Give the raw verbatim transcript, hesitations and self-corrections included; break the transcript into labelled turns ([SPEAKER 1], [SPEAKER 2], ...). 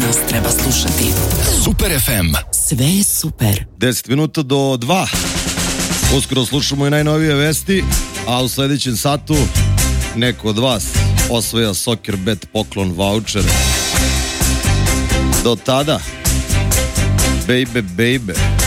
[SPEAKER 1] nas treba slušati.
[SPEAKER 2] Super ef em.
[SPEAKER 1] Sve je super.
[SPEAKER 3] deset minuta do dva. Uskoro slušamo i najnovije vesti, a u sljedećem satu neko od vas osvaja Soccer Bet poklon voucher. Do tada, baby, baby.